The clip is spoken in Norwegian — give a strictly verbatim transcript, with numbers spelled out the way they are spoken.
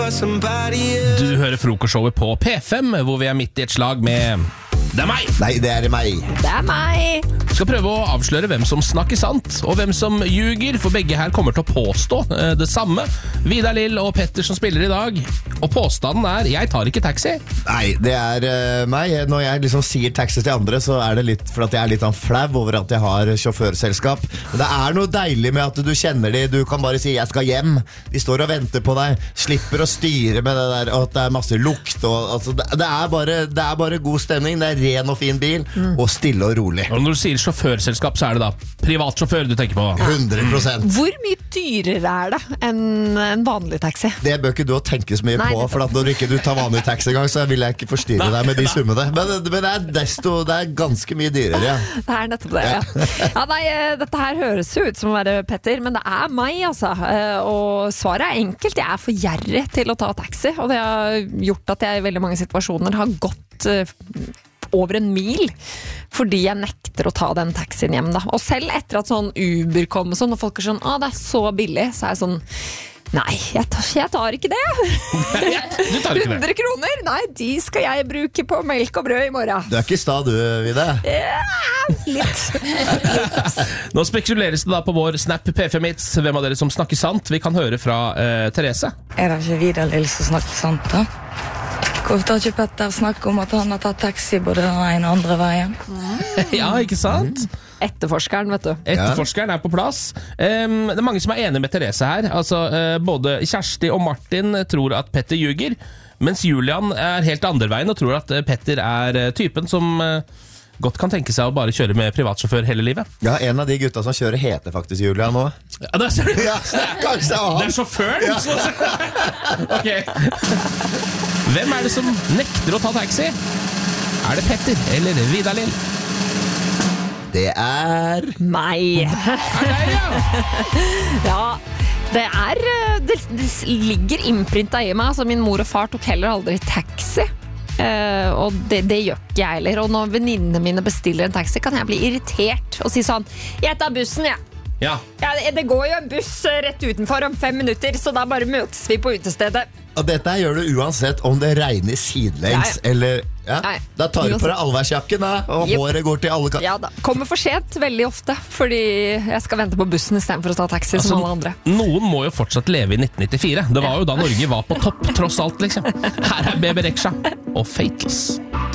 Du hører frokostshowet på P fem, hvor vi er midt i et slag med... Det er meg! Nei, det er meg. Det er meg. Skal prøve å avsløre hvem som snakker sant, og hvem som ljuger, for begge her kommer til å påstå eh, det samme. Vidar Lill og Petter som spiller i dag. Og påstanden er, jeg tar ikke taxi. Nei, det er uh, meg. Når jeg liksom sier taxi til andre, så er det litt for at jeg er litt flau over at jeg har sjåførselskap. Men det er noe deilig med at du kjenner de. Du kan bare si, jeg skal hjem. De står og venter på deg. Slipper å styre med det der, og at det er masse lukt. Og, altså, det, det, er bare, det er bare god stemning. Det er ren og fin bil, mm. og stille og rolig. Og når du sier sjåførselskap, så er det da privatsjåfør du tenker på. hundre prosent. Hvor mye dyrere er det enn en vanlig taxi? Det bør ikke du tenke så mye Nei, på, for at når ikke du tar vanlig taxi gang, så vil jeg ikke forstyrre deg med de summene. Men, men det er desto, det er ganske mye dyrere, ja. Det er nettopp det, ja. ja nei, dette her høres jo ut som å være Petter, men det er meg, altså. Og svaret er enkelt. Jeg er for gjerrig til å ta taxi, og det har gjort at jeg i veldig mange situasjoner har gått over en mil, fordi jeg nekter å ta den taxien hjem da. Og selv etter at sånn Uber kom og sånn, og folk er sånn, å det er så billig, så er jeg sånn, nei, jeg tar, jeg tar ikke det. Du tar ikke det. hundre kroner, nei, de skal jeg bruke på melk og brød i morgen. Du er ikke i stad, du, Vidde? Ja, litt. Nå spekuleres det da på vår Snap P fem Hits. Hvem av dere som snakker sant? Vi kan høre fra uh, Therese. Er det ikke Vidar Lill som snakker sant da? Hvorfor tar ikke Petter snakke om at han har tatt taxi både den ene og andre veien? Ja, ikke sant? Etterforskeren, vet du. Etterforskeren er på plass. Um, det er mange som er enige med Therese her. Altså, uh, både Kjersti og Martin tror at Petter ljuger, mens Julian er helt andre veien og tror at uh, Petter er uh, typen som... Uh, godt kan tenke seg å bare kjøre med privatsjåfør hele livet. Ja, en av de gutta som kjører heter faktisk Julian nå. Ja, det er, ja, kanskje han. Det er sjåføren? Ja. Ok. Hvem er det som nekter å ta taxi? Er det Petter eller Vidar Lill? Det er... Meg. Er det, ja? Ja, det er... Det, det ligger innprintet i meg. Altså, min mor og far tok heller aldri taxi. Uh, og det, det gjør ikke jeg heller. Og når venninnene mine bestiller en taxi, kan jeg bli irritert og si sånn, jeg tar bussen, jeg. Ja. Ja, det, det går jo en buss rett utenfor om fem minutter, så da bare møtes vi på utestedet. Og dette gjør du uansett om det regner sidelengs, ja, ja. eller... Ja, Nei, da tar du på deg allværsjakken, og yep. håret går til alle... Ja da, kommer for sent veldig ofte, fordi jeg skal vente på bussen i stedet for å ta taxi altså, som alle andre. Noen må jo fortsatt leve i nitten nittifire. Det var jo da Norge var på topp, tross alt, liksom. Her er Bebe Rexha og Fateless.